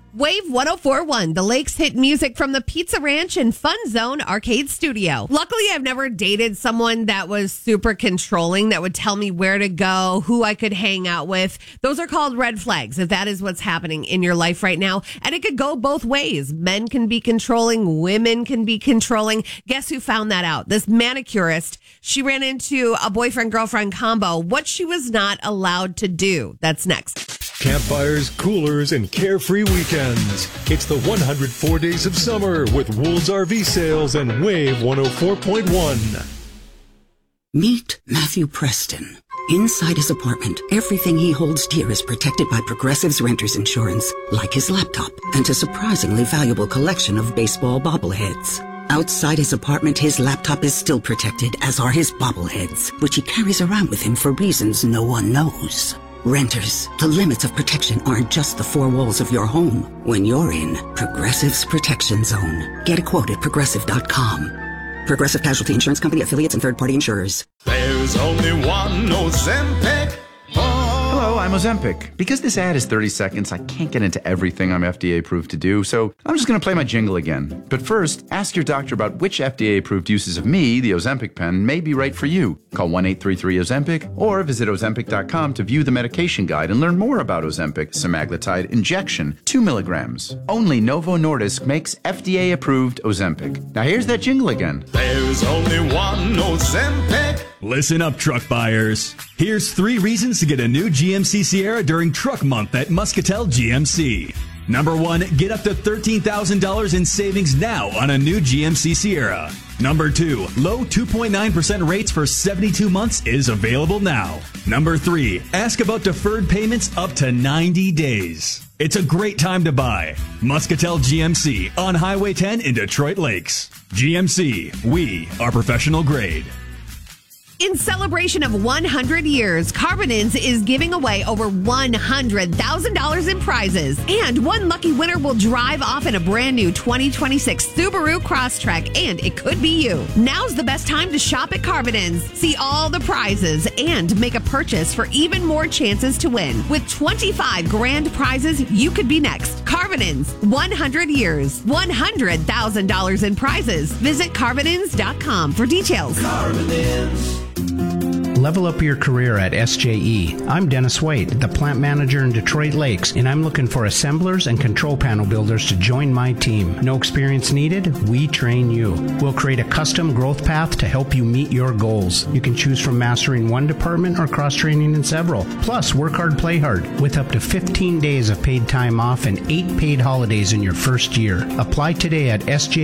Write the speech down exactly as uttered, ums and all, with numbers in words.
Wave one oh four point one, the Lakes hit music from the Pizza Ranch and Fun Zone Arcade Studio. Luckily, I've never dated someone that was super controlling, that would tell me where to go, who I could hang out with. Those are called red flags, if that is what's happening in your life right now. And it could go both ways. Men can be controlling, women can be controlling. Guess who found that out? This manicurist. She ran into a boyfriend-girlfriend combo, what she was not allowed to do. That's next. Campfires, coolers, and carefree weekends. It's the one hundred four days of summer with Wool's R V Sales and Wave one oh four point one. Meet Matthew Preston. Inside his apartment, everything he holds dear is protected by Progressive's Renter's Insurance, like his laptop and a surprisingly valuable collection of baseball bobbleheads. Outside his apartment, his laptop is still protected, as are his bobbleheads, which he carries around with him for reasons no one knows. Renters, the limits of protection aren't just the four walls of your home. When you're in Progressive's Protection Zone, get a quote at progressive dot com. Progressive Casualty Insurance Company, affiliates, and third-party insurers. There's only one Ozempic. Hello, I'm Ozempic. Because this ad is thirty seconds, I can't get into everything I'm F D A approved to do, so I'm just going to play my jingle again. But first, ask your doctor about which F D A approved uses of me, the Ozempic pen, may be right for you. Call one eight three three Ozempic or visit ozempic dot com to view the medication guide and learn more about Ozempic semaglutide injection, two milligrams. Only Novo Nordisk makes F D A approved Ozempic. Now here's that jingle again. There's only one Ozempic. Listen up, truck buyers. Here's three reasons to get a new G M C Sierra during Truck Month at Muscatel G M C. Number one, get up to thirteen thousand dollars in savings now on a new G M C Sierra. Number two, low two point nine percent rates for seventy-two months is available now. Number three, ask about deferred payments up to ninety days. It's a great time to buy. Muscatel G M C on Highway ten in Detroit Lakes. G M C, we are professional grade. In celebration of one hundred years, Carbonins is giving away over one hundred thousand dollars in prizes. And one lucky winner will drive off in a brand new twenty twenty-six Subaru Crosstrek, and it could be you. Now's the best time to shop at Carbonins. See all the prizes and make a purchase for even more chances to win. With twenty-five grand prizes, you could be next. Carbonins, one hundred years, one hundred thousand dollars in prizes. Visit carbonins dot com for details. Carbonins. Level up your career at S J E. I'm Dennis White, the plant manager in Detroit Lakes, and I'm looking for assemblers and control panel builders to join my team. No experience needed? We train you. We'll create a custom growth path to help you meet your goals. You can choose from mastering one department or cross-training in several. Plus, work hard, play hard, with up to fifteen days of paid time off and eight paid holidays in your first year. Apply today at S J